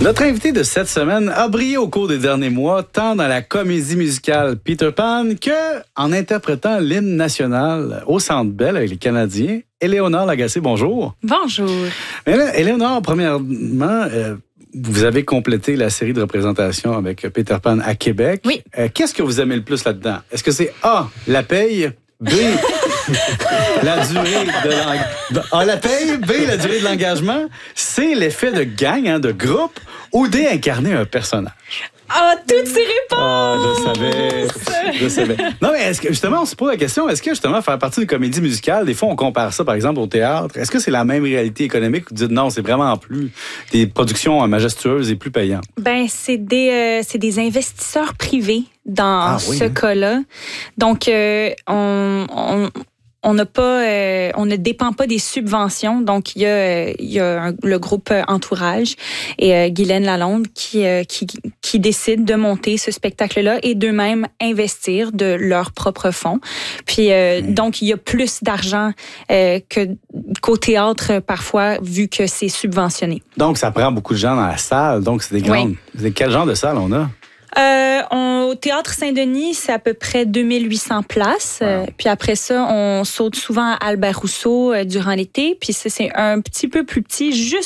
Notre invité de cette semaine a brillé au cours des derniers mois, tant dans la comédie musicale Peter Pan que en interprétant l'hymne national au Centre Bell avec les Canadiens. Éléonore Lagacé, bonjour. Bonjour. Mais là, Éléonore, premièrement, vous avez complété la série de représentations avec Peter Pan à Québec. Oui. Qu'est-ce que vous aimez le plus là-dedans? Est-ce que c'est A, la paye, B, la durée de la paye, B, la durée de l'engagement, C, l'effet de gang, de groupe, ou D, incarner un personnage? Ah, toutes ces réponses! Ah, je savais. Non, mais est-ce que, justement, on se pose la question, est-ce que, justement, faire partie d'une comédie musicale, des fois, on compare ça, par exemple, au théâtre, est-ce que c'est la même réalité économique ou vous dites non, c'est vraiment plus des productions majestueuses et plus payantes? Ben, c'est des investisseurs privés dans ce cas-là. Donc, on ne dépend pas des subventions. Donc, il y a le groupe Entourage et Guylaine Lalonde qui décident de monter ce spectacle-là et d'eux-mêmes investir de leurs propres fonds. Puis, donc, il y a plus d'argent qu'au théâtre parfois, vu que c'est subventionné. Donc, ça prend beaucoup de gens dans la salle. Donc, c'est des grandes... Oui. Quel genre de salle on a? Au Théâtre Saint-Denis, c'est à peu près 2800 places. Wow. Puis après ça, on saute souvent à Albert Rousseau durant l'été. Puis ça, c'est un petit peu plus petit, juste